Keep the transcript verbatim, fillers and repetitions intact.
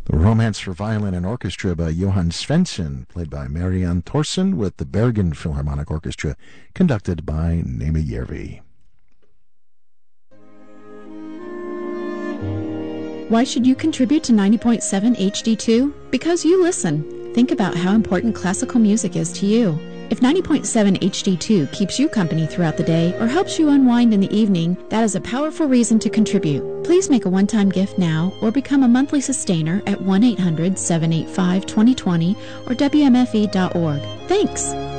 The Romance for Violin and Orchestra by Johann Svensson, played by Marianne Thorsen with the Bergen Philharmonic Orchestra, conducted by Nema Järvi. Why should you contribute to ninety point seven H D two? Because you listen. Think about how important classical music is to you. If ninety point seven H D two keeps you company throughout the day or helps you unwind in the evening, that is a powerful reason to contribute. Please make a one-time gift now or become a monthly sustainer at one eight hundred, seven eight five, two zero two zero or W M F E dot org. Thanks!